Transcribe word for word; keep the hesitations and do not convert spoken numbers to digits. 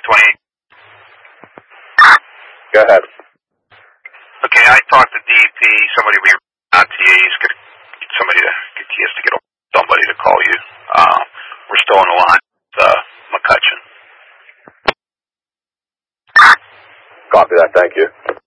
twenty-eight. Go ahead. Okay, I talked to D E P. Somebody will be out to you. He's going to get somebody to get he has to get somebody to call you. Uh, we're still on the line with uh, McCutcheon. Copy that. Thank you.